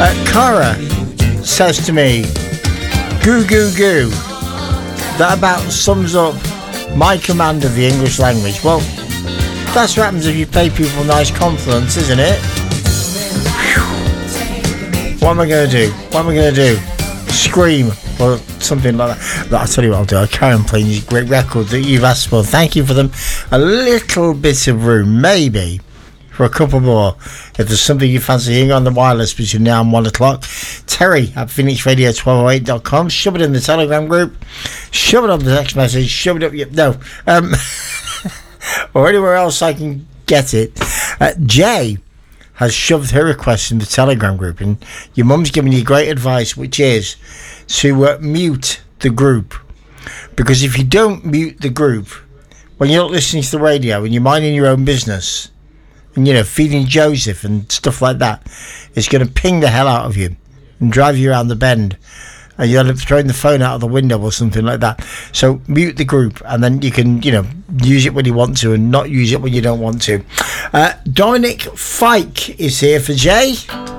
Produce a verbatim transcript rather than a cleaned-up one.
Uh, Cara says to me, goo goo goo. That about sums up my command of the English language. Well, that's what happens if you pay people nice compliments, isn't it? What am I going to do? What am I going to do? Scream or something like that? I'll tell you what I'll do. I'll carry on playing these great records that you've asked for. Thank you for them. A little bit of room, maybe, for a couple more. If there's something you fancy hearing on the wireless between now and one o'clock, Terry at phoenix radio twelve oh eight dot com. Shove it in the Telegram group. Shove it on the text message. Shove it up your... No. Um, or anywhere else I can get it. Uh, Jay has shoved her request in the Telegram group, and your mum's given you great advice, which is to uh, mute the group. Because if you don't mute the group, when you're not listening to the radio and you're minding your own business, and, you know, feeding Joseph and stuff like that, it's going to ping the hell out of you and drive you around the bend, and you end up throwing the phone out of the window or something like that. So mute the group, and then you can, you know, use it when you want to and not use it when you don't want to. Uh, Dominic Fike is here for Jay.